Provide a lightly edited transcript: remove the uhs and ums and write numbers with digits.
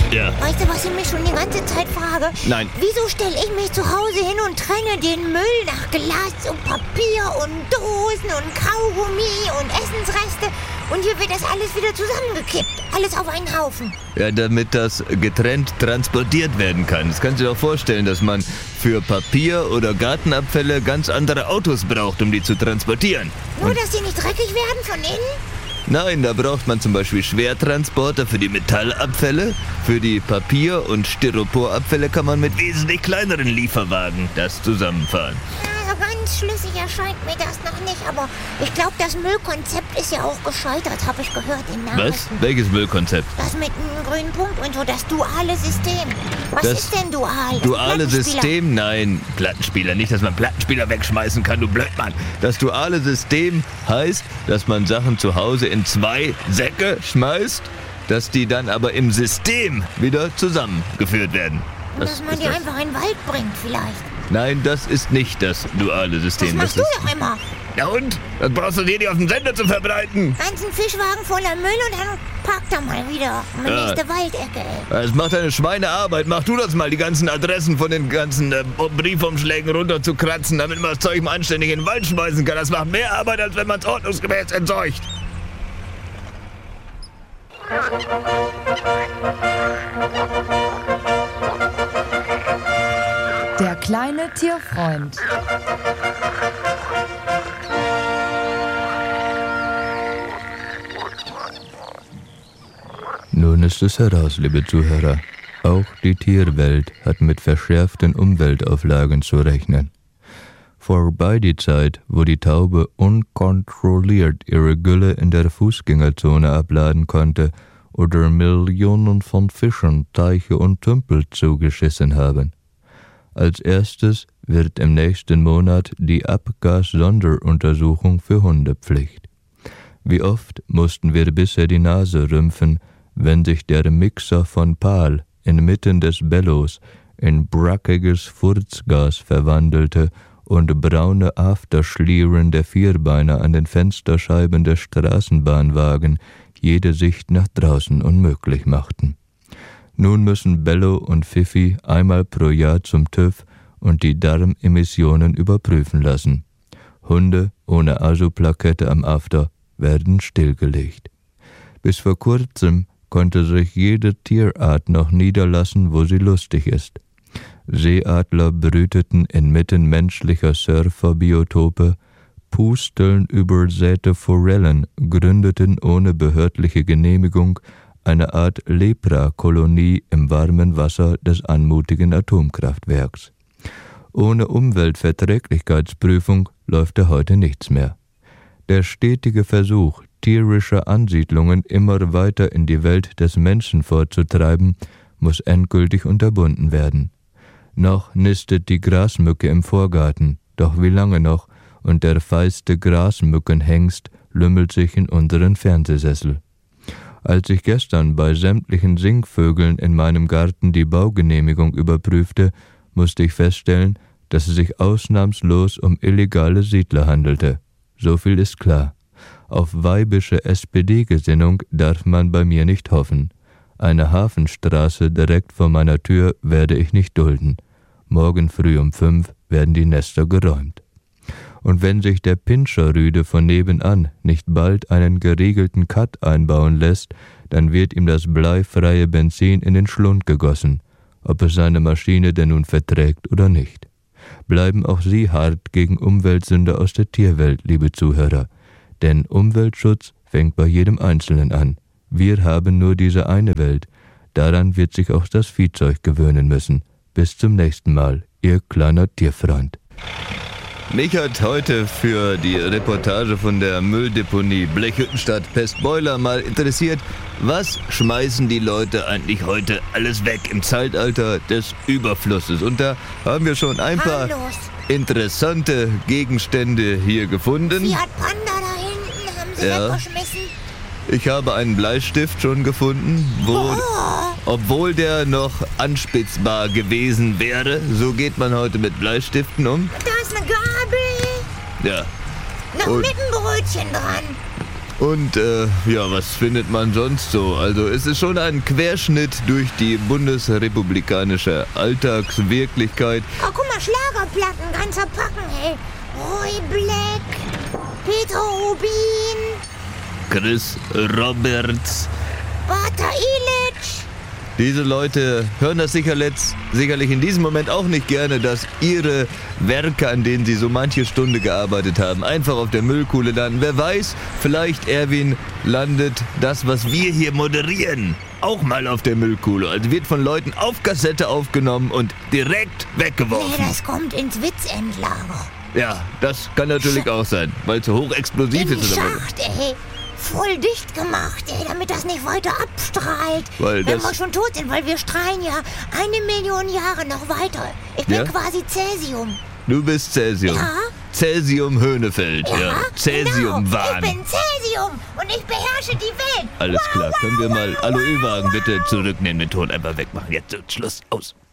Ja. Weißt du, was ich mich schon die ganze Zeit frage? Nein. Wieso stelle ich mich zu Hause hin und trenne den Müll nach Glas und Papier und Dosen und Kaugummi und Essensreste und hier wird das alles wieder zusammengekippt? Alles auf einen Haufen. Ja, damit das getrennt transportiert werden kann. Das kannst du dir doch vorstellen, dass man für Papier oder Gartenabfälle ganz andere Autos braucht, um die zu transportieren. Nur, dass die nicht dreckig werden von innen? Nein, da braucht man zum Beispiel Schwertransporter für die Metallabfälle. Für die Papier- und Styroporabfälle kann man mit wesentlich kleineren Lieferwagen das zusammenfahren. Also ganz schlüssig erscheint mir das noch nicht, aber ich glaube, das Müllkonzept ist ja auch gescheitert, habe ich gehört in Nachrichten. Was? Welches Müllkonzept? Das mit einem grünen Punkt und so, das duale System. Was Das ist denn dual? Duale Plattenspieler. System? Nein, Plattenspieler. Nicht, dass man Plattenspieler wegschmeißen kann, du Blödmann. Das duale System heißt, dass man Sachen zu Hause in 2 Säcke schmeißt, dass die dann aber im System wieder zusammengeführt werden. Und dass man die einfach in den Wald bringt vielleicht. Nein, das ist nicht das duale System. Das machst du doch immer. Ja und? Das brauchst du dir nicht auf dem Sender zu verbreiten. Ganzen Fischwagen voller Müll und dann parkt er mal wieder um die nächste Waldecke. Das macht eine Schweinearbeit. Mach du das mal, die ganzen Adressen von den ganzen Briefumschlägen runterzukratzen, damit man das Zeug mal anständig in den Wald schmeißen kann. Das macht mehr Arbeit, als wenn man es ordnungsgemäß entsorgt. Der kleine Tierfreund. Nun ist es heraus, liebe Zuhörer. Auch die Tierwelt hat mit verschärften Umweltauflagen zu rechnen. Vorbei die Zeit, wo die Taube unkontrolliert ihre Gülle in der Fußgängerzone abladen konnte oder Millionen von Fischen Teiche und Tümpel zugeschissen haben. Als erstes wird im nächsten Monat die Abgas-Sonderuntersuchung für Hunde Pflicht. Wie oft mussten wir bisher die Nase rümpfen, wenn sich der Mixer von Pal inmitten des Bellos in brackiges Furzgas verwandelte und braune Afterschlieren der Vierbeiner an den Fensterscheiben der Straßenbahnwagen jede Sicht nach draußen unmöglich machten. Nun müssen Bello und Fifi einmal pro Jahr zum TÜV und die Darmemissionen überprüfen lassen. Hunde ohne ASO-Plakette am After werden stillgelegt. Bis vor kurzem konnte sich jede Tierart noch niederlassen, wo sie lustig ist. Seeadler brüteten inmitten menschlicher Surferbiotope, Pusteln übersäte Forellen gründeten ohne behördliche Genehmigung eine Art Lepra-Kolonie im warmen Wasser des anmutigen Atomkraftwerks. Ohne Umweltverträglichkeitsprüfung läuft heute nichts mehr. Der stetige Versuch, tierische Ansiedlungen immer weiter in die Welt des Menschen vorzutreiben, muss endgültig unterbunden werden. Noch nistet die Grasmücke im Vorgarten, doch wie lange noch, und der feiste Grasmückenhengst lümmelt sich in unseren Fernsehsessel. Als ich gestern bei sämtlichen Singvögeln in meinem Garten die Baugenehmigung überprüfte, musste ich feststellen, dass es sich ausnahmslos um illegale Siedler handelte. So viel ist klar. Auf weibische SPD-Gesinnung darf man bei mir nicht hoffen. Eine Hafenstraße direkt vor meiner Tür werde ich nicht dulden. Morgen früh um 5 werden die Nester geräumt. Und wenn sich der Pinscherrüde von nebenan nicht bald einen geregelten Cut einbauen lässt, dann wird ihm das bleifreie Benzin in den Schlund gegossen, ob es seine Maschine denn nun verträgt oder nicht. Bleiben auch Sie hart gegen Umweltsünder aus der Tierwelt, liebe Zuhörer, denn Umweltschutz fängt bei jedem Einzelnen an. Wir haben nur diese eine Welt, daran wird sich auch das Viehzeug gewöhnen müssen. Bis zum nächsten Mal, Ihr kleiner Tierfreund. Mich hat heute für die Reportage von der Mülldeponie Blechhüttenstadt Pestboiler mal interessiert, was schmeißen die Leute eigentlich heute alles weg im Zeitalter des Überflusses? Und da haben wir schon ein paar interessante Gegenstände hier gefunden. Fiat Panda da hinten haben sie weggeschmissen. Ich habe einen Bleistift schon gefunden, obwohl der noch anspitzbar gewesen wäre. So geht man heute mit Bleistiften um. Da ist eine Gabel. Ja. Noch mit einem Brötchen dran. Und ja, was findet man sonst so? Also es ist schon ein Querschnitt durch die bundesrepublikanische Alltagswirklichkeit. Oh, guck mal, Schlagerplatten, ganzer Packen, hey. Roy Black, Peter Rubin, Chris Roberts. Bata Illich. Diese Leute hören das sicherlich in diesem Moment auch nicht gerne, dass ihre Werke, an denen sie so manche Stunde gearbeitet haben, einfach auf der Müllkuhle landen. Wer weiß, vielleicht, Erwin, landet das, was wir hier moderieren, auch mal auf der Müllkuhle. Also wird von Leuten auf Kassette aufgenommen und direkt weggeworfen. Nee, das kommt ins Witzendlager. Ja, das kann natürlich auch sein, weil es so hochexplosiv In ist. den Oder was. Schacht, ey. Voll dicht gemacht, ey, damit das nicht weiter abstrahlt. Weil Wenn das- wir schon tot sind, weil wir strahlen ja 1 Million Jahre noch weiter. Ich bin Ja? quasi Cäsium. Du bist Cäsium. Ja. Cäsium Höhnefeld, ja. Cäsium genau. Wahn. Ich bin Cäsium und ich beherrsche die Welt. Alles klar, können wir mal wow, Aloewagen bitte zurücknehmen, den Ton einfach wegmachen. Jetzt Schluss, aus.